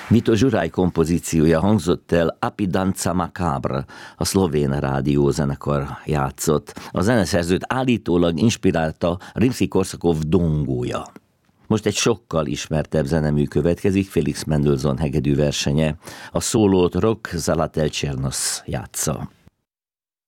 Vito Zsurály kompozíciója hangzott el, Api Danza Macabre, a szlovén rádiózenekar játszott. A zeneszerzőt állítólag inspirálta Rimsky-Korsakov dongója. Most egy sokkal ismertebb zenemű következik, Felix Mendelssohn hegedű versenye. A szólót Rok Zalatelchernos játsza.